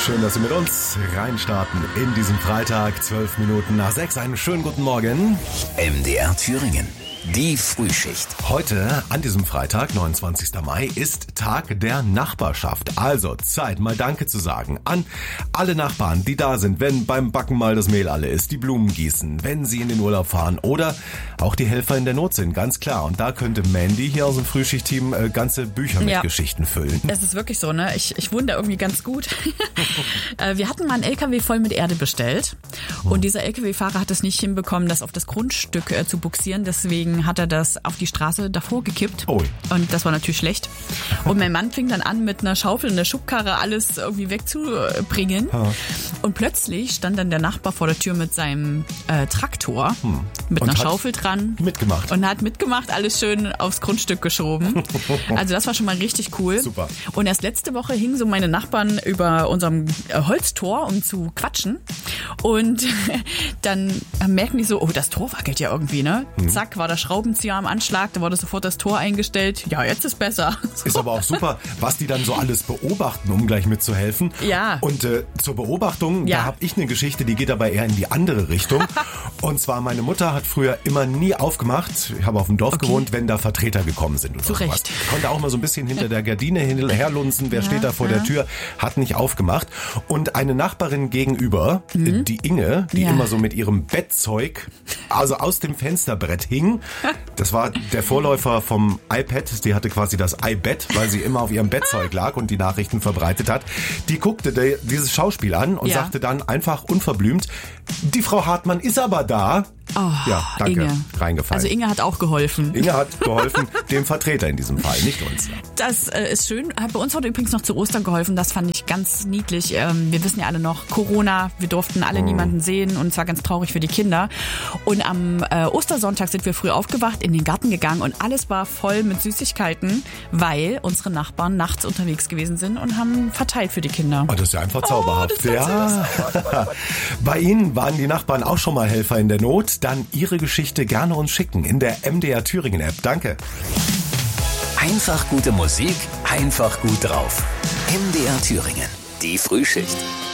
Schön, dass Sie mit uns reinstarten in diesem Freitag, 12 Minuten nach 6. Einen schönen guten Morgen. MDR Thüringen. Die Frühschicht. Heute, an diesem Freitag, 29. Mai, ist Tag der Nachbarschaft. Also Zeit, mal Danke zu sagen an alle Nachbarn, die da sind, wenn beim Backen mal das Mehl alle ist, die Blumen gießen, wenn sie in den Urlaub fahren oder auch die Helfer in der Not sind, ganz klar. Und da könnte Mandy hier aus dem Frühschicht-Team ganze Bücher mit Geschichten füllen. Es ist wirklich so, ne? Ich wohne da irgendwie ganz gut. Wir hatten mal einen LKW voll mit Erde bestellt und dieser LKW-Fahrer hat es nicht hinbekommen, das auf das Grundstück zu buxieren. Deswegen hat er das auf die Straße davor gekippt. Oh. Und das war natürlich schlecht. Und mein Mann fing dann an, mit einer Schaufel und einer Schubkarre alles irgendwie wegzubringen. Und plötzlich stand dann der Nachbar vor der Tür mit seinem Traktor mit Und einer hat Schaufel dran. mitgemacht. Und hat mitgemacht, alles schön aufs Grundstück geschoben. Also das war schon mal richtig cool. Super. Und erst letzte Woche hingen so meine Nachbarn über unserem Holztor, um zu quatschen. Und dann merken die so, oh, das Tor wackelt ja irgendwie, ne? Zack, war der Schraubenzieher am Anschlag, da wurde sofort das Tor eingestellt. Ja, jetzt ist besser. Ist aber auch super, was die dann so alles beobachten, um gleich mitzuhelfen. Ja. Und zur Beobachtung, Ja. da habe ich eine Geschichte, die geht aber eher in die andere Richtung. Und zwar, meine Mutter hat früher immer nie aufgemacht, ich habe auf dem Dorf gewohnt, wenn da Vertreter gekommen sind oder Zu sowas. Recht. Konnte auch mal so ein bisschen hinter der Gardine herlunzen, wer steht da vor der Tür, hat nicht aufgemacht. Und eine Nachbarin gegenüber, die Inge, die Ja. immer so mit ihrem Bettzeug, also aus dem Fensterbrett hing, das war der Vorläufer vom iPad, die hatte quasi das iBed, weil sie immer auf ihrem Bettzeug lag und die Nachrichten verbreitet hat. Die guckte dieses Schauspiel an und Ja. sagte dann einfach unverblümt, die Frau Hartmann ist aber da. Oh, Ja, danke, Inge. reingefallen. Also Inge hat auch geholfen. Inge hat geholfen, dem Vertreter in diesem Fall, nicht uns. Das ist schön. Bei uns wurde übrigens noch zu Ostern geholfen. Das fand ich ganz niedlich. Wir wissen ja alle noch, Corona, wir durften alle niemanden sehen und es war ganz traurig für die Kinder. Und am Ostersonntag sind wir früh aufgewacht, in den Garten gegangen und alles war voll mit Süßigkeiten, weil unsere Nachbarn nachts unterwegs gewesen sind und haben verteilt für die Kinder. Oh, das ist ja einfach zauberhaft. das ist ja. Bei Ihnen waren die Nachbarn auch schon mal Helfer in der Not? Dann Ihre Geschichte gerne uns schicken in der MDR Thüringen App. Danke. Einfach gute Musik, einfach gut drauf. MDR Thüringen. Die Frühschicht.